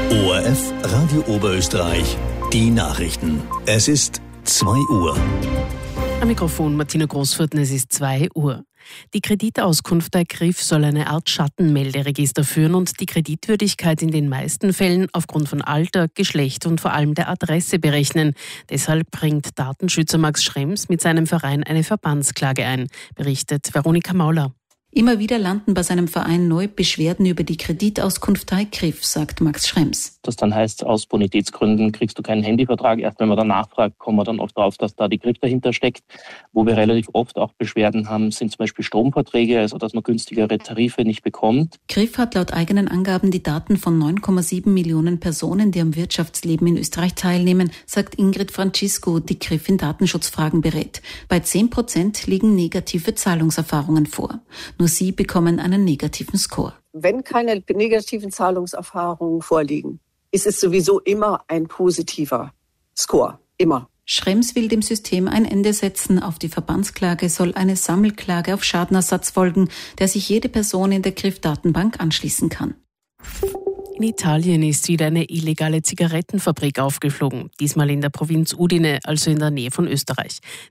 ORF Radio Oberösterreich, die Nachrichten. Es ist 2 Uhr. Am Mikrofon Martina Großfurten, es ist 2 Uhr. Die Kreditauskunft der KRIF soll eine Art Schattenmelderegister führen und die Kreditwürdigkeit in den meisten Fällen aufgrund von Alter, Geschlecht und vor allem der Adresse berechnen. Deshalb bringt Datenschützer Max Schrems mit seinem Verein eine Verbandsklage ein, berichtet Veronika Mauler. Immer wieder landen bei seinem Verein neu Beschwerden über die Kreditauskunft der KRIF, sagt Max Schrems. Das dann heißt, aus Bonitätsgründen kriegst du keinen Handyvertrag. Erst wenn man dann nachfragt, kommen wir dann oft drauf, dass da die KRIF dahinter steckt. Wo wir relativ oft auch Beschwerden haben, sind zum Beispiel Stromverträge, also dass man günstigere Tarife nicht bekommt. KRIF hat laut eigenen Angaben die Daten von 9,7 Millionen Personen, die am Wirtschaftsleben in Österreich teilnehmen, sagt Ingrid Francisco, die KRIF in Datenschutzfragen berät. Bei 10% liegen negative Zahlungserfahrungen vor. Nur sie bekommen einen negativen Score. Wenn keine negativen Zahlungserfahrungen vorliegen, ist es sowieso immer ein positiver Score. Immer. Schrems will dem System ein Ende setzen. Auf die Verbandsklage soll eine Sammelklage auf Schadenersatz folgen, der sich jede Person in der KRIF-Datenbank anschließen kann. In Italien ist wieder eine illegale Zigarettenfabrik aufgeflogen, diesmal in der Provinz Udine, also in der Nähe von Österreich.